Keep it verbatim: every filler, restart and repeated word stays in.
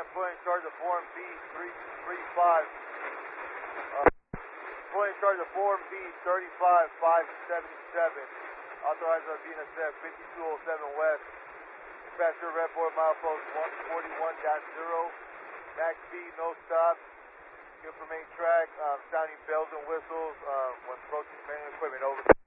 put in charge of Form B three three five. Uh, put in charge of Form B thirty-five five seventy-seven. Authorized by B N S F fifty-two oh seven West. Dispatcher report milepost one forty-one point zero. Max speed, no stop. Information track, um, sounding bells and whistles uh, when approaching main equipment. Over.